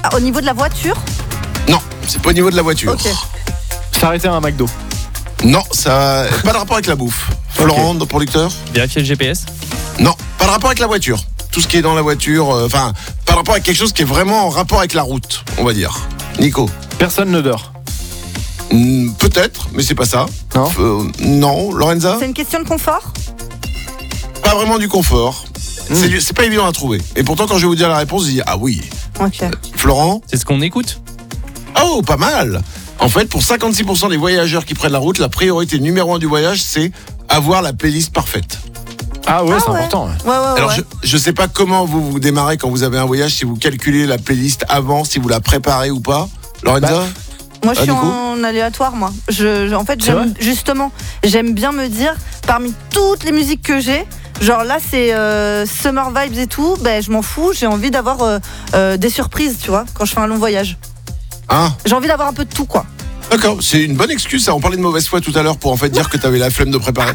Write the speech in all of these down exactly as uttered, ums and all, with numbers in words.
Ah, au niveau de la voiture? Non, c'est pas au niveau de la voiture. Ok. S'arrêter à un McDo. Non, ça pas de rapport avec la bouffe. Florent, notre producteur? Vérifier le G P S. Non, pas de rapport avec la voiture. Tout ce qui est dans la voiture, enfin, euh, pas de rapport avec quelque chose qui est vraiment en rapport avec la route, on va dire. Nico? Personne ne dort. Hmm, peut-être, mais c'est pas ça. Non. Euh, non, Lorenza? C'est une question de confort? Pas vraiment du confort. Mm. C'est, du- c'est pas évident à trouver. Et pourtant, quand je vais vous dire la réponse, vous dites ah oui. Ok. Florent? C'est ce qu'on écoute. Oh, pas mal. En fait, pour cinquante-six pour cent des voyageurs qui prennent la route, la priorité numéro un du voyage, c'est avoir la playlist parfaite. Ah ouais, Ah c'est ouais. important. Ouais. Ouais, ouais, Alors, ouais. je, je sais pas comment vous vous démarrez quand vous avez un voyage, si vous calculez la playlist avant, si vous la préparez ou pas. Lorenza? Bah, Moi, je Ah, suis du coup en aléatoire, moi. Je, je- en fait, C'est j'aime, justement, j'aime bien me dire, parmi toutes les musiques que j'ai, genre là, c'est euh, Summer Vibes et tout, ben, je m'en fous, j'ai envie d'avoir euh, euh, des surprises, tu vois, quand je fais un long voyage. Hein? J'ai envie d'avoir un peu de tout, quoi. D'accord, c'est une bonne excuse, ça. On parlait de mauvaise foi tout à l'heure pour en fait dire que t'avais la flemme de préparer.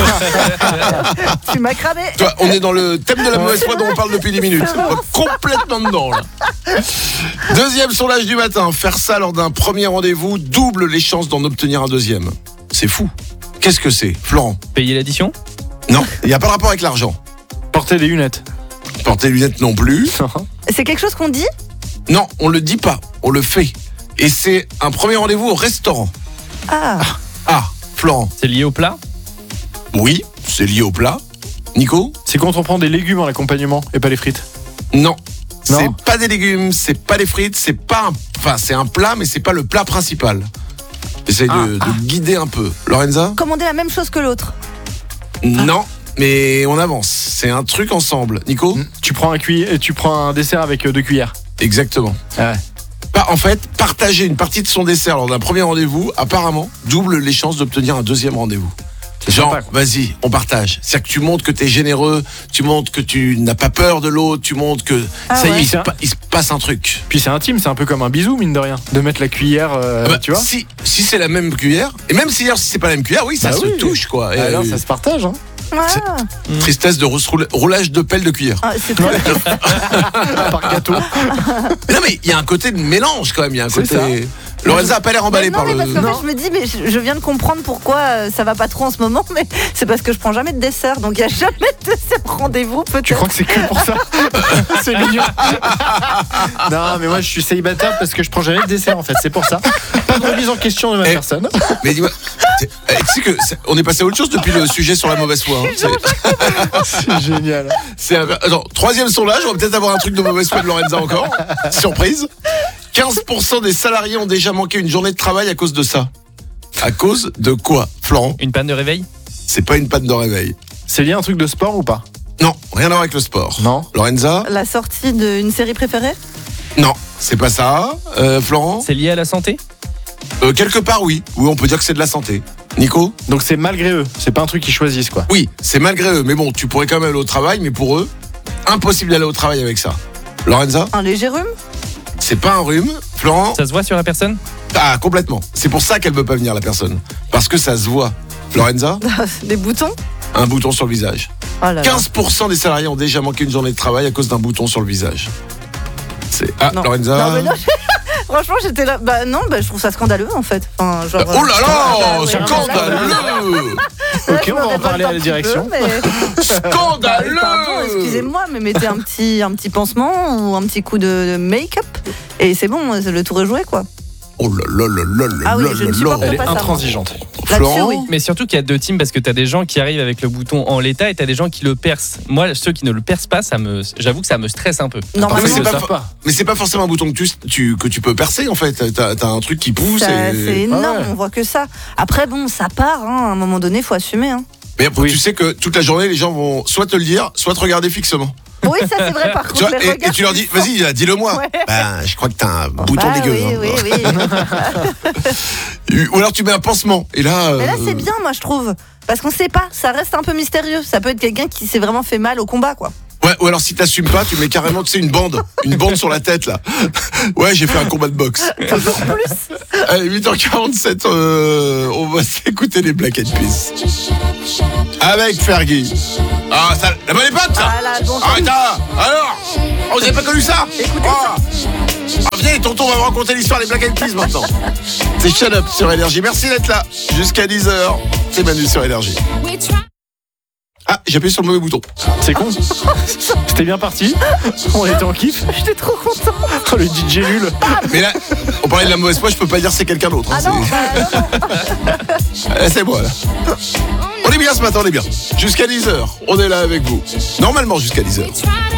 Tu m'as cramé. Toi, on est dans le thème de la mauvaise foi dont on parle depuis dix minutes. On est complètement dedans, là. Deuxième sondage du matin. Faire ça lors d'un premier rendez-vous double les chances d'en obtenir un deuxième. C'est fou. Qu'est-ce que c'est, Florent? Payer l'addition. Non, il n'y a pas de rapport avec l'argent. Porter des lunettes. Porter des lunettes non plus. C'est quelque chose qu'on dit? Non, on le dit pas, on le fait. Et c'est un premier rendez-vous au restaurant. Ah, Ah, Florent? C'est lié au plat. Oui, c'est lié au plat. Nico? C'est quand on prend des légumes en accompagnement et pas les frites. Non. Non. C'est pas des légumes, c'est pas des frites, c'est pas un... Enfin, c'est un plat, mais c'est pas le plat principal. J'essaye Ah, de, de guider un peu. Lorenza? commander la même chose que l'autre. Non, mais on avance. C'est un truc ensemble. Nico? Tu prends un cuit et tu prends un dessert avec euh, deux cuillères. Exactement. Ouais. Bah, en fait, partager une partie de son dessert lors d'un premier rendez-vous, apparemment, double les chances d'obtenir un deuxième rendez-vous. C'est Genre, sympa, quoi. vas-y, on partage. C'est-à-dire que tu montres que t'es généreux, tu montres que tu n'as pas peur de l'autre, tu montres que Ah ça y ouais. est, il se, pa- il se passe un truc. Puis c'est intime, c'est un peu comme un bisou, mine de rien. De mettre la cuillère, euh, Ah bah, tu vois. si, si c'est la même cuillère, et même si, si c'est pas la même cuillère, oui, ça Bah se oui. touche, quoi. Et, Alors euh, ça se partage, hein. C'est- Ah, Tristesse de roule- roulage de pelle de cuillère. ah, c'est très Par gâteau. Mais non, mais il y a un côté de mélange quand même. Il y a un C'est côté. ça. Lorenza a pas l'air emballée Mais non, par mais le. parce qu'en Non. fait, je me dis, mais je je viens de comprendre pourquoi euh, ça va pas trop en ce moment, mais c'est parce que je prends jamais de dessert, donc il y a jamais de dessert rendez-vous, peut-être. Tu crois que c'est que pour ça? C'est mignon. Non, mais moi je suis célibataire parce que je prends jamais de dessert en fait, c'est pour ça. Pas de remise en question de ma Eh. personne. Mais dis-moi, t'es- eh, tu sais que c'est- on est passé à autre chose depuis le sujet sur la mauvaise foi. hein. C'est- C'est génial. C'est un- Attends, troisième sondage, on va peut-être avoir un truc de mauvaise foi de Lorenza encore. Surprise. quinze pour cent des salariés ont déjà manqué une journée de travail à cause de ça. À cause de quoi, Florent? Une panne de réveil. C'est pas une panne de réveil. C'est lié à un truc de sport ou pas? Non, rien à voir avec le sport. Non. Lorenza? La sortie d'une série préférée? Non, c'est pas ça. Euh, Florent? C'est lié à la santé. Euh, quelque part, oui. Oui, on peut dire que c'est de la santé. Nico? Donc c'est malgré eux, c'est pas un truc qu'ils choisissent quoi. Oui, c'est malgré eux. Mais bon, tu pourrais quand même aller au travail, mais pour eux, impossible d'aller au travail avec ça. Lorenza? Un léger rhume? C'est pas un rhume. Florent? Ça se voit sur la personne. Ah, complètement. C'est pour ça qu'elle veut pas venir, la personne. Parce que ça se voit. Lorenza? Des boutons? Un bouton sur le visage. Oh là là. quinze pour cent des salariés ont déjà manqué une journée de travail à cause d'un bouton sur le visage. C'est... Ah, Non. Lorenza? Non, mais non, franchement, j'étais là. Bah non, bah, je trouve ça scandaleux en fait. Enfin, genre, Oh là euh, là, bah, ouais, scandaleux! Ok, je me on va en révolte parler à un la petit direction. peu, mais- Scandaleux! Pardon, excusez-moi, mais mettez un petit, un petit pansement ou un petit coup de, de make-up et c'est bon, le tour est joué quoi. Oh là là là là là Ah oui, là je ne là supporte là. Elle est pas ça, moi. intransigeante. Là-dessus, Florent? oui. Mais surtout qu'il y a deux teams parce que t'as des gens qui arrivent avec le bouton en l'état et t'as des gens qui le percent. Moi, ceux qui ne le percent pas, ça me, j'avoue que ça me stresse un peu. Normalement, mais c'est Ils le pas savent fa- pas. Mais c'est pas forcément un bouton que tu, tu- que tu peux percer en fait. T'as, t'as un truc qui pousse. ça- et... c'est énorme, Ouais. on voit que ça. Après, bon, ça part, hein, à un moment donné, faut assumer. Hein. Mais après, Oui. tu sais que toute la journée, les gens vont soit te le dire, soit te regarder fixement. Oui, ça c'est vrai, par Tu contre. vois, les et, et regards, tu leur dis, vas-y, là, dis-le-moi. Ouais. Ben, je crois que t'as un bouton bah, dégueu. Oui, hein. oui, oui. Ou alors tu mets un pansement. Et là. Mais là, euh, c'est bien, moi, je trouve. Parce qu'on sait pas, ça reste un peu mystérieux. Ça peut être quelqu'un qui s'est vraiment fait mal au combat, quoi. Ouais, ou alors si t'assumes pas, tu mets carrément, tu sais, une bande. Une bande sur la tête, là. Ouais, j'ai fait un combat de boxe. Toujours plus. Allez, huit heures quarante-sept, euh, on va s'écouter les Black Eyed Peas. Avec Fergie. Ah, ça, la bonne époque, ça. Ah là, bon, Arrête là. Alors, oh, vous avez pas connu ça? Ah, ah, vieille tonton va vous raconter l'histoire des Black Eyed Peas maintenant. C'est Shut Up sur Énergie. Merci d'être là. Jusqu'à dix heures, c'est Manu sur Énergie. Ah, j'ai appuyé sur le mauvais bouton. C'est con. C'était bien parti. On était en kiff. J'étais trop content. Oh, le D J nul. Mais là, on parlait de la mauvaise foi, je peux pas dire c'est quelqu'un d'autre. hein, Ah non, c'est- bah, non. Eh, c'est moi là. On est bien ce matin, on est bien. Jusqu'à dix heures, on est là avec vous. Normalement jusqu'à dix heures.